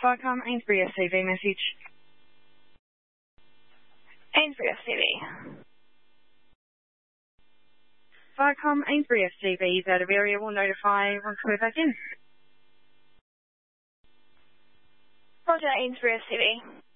Viacom Ainsbury SCV message. Ainsbury SCV. Viacom Ainsbury SCV is out of area. Will notify once we're back in. Roger, Ainsbury SCV.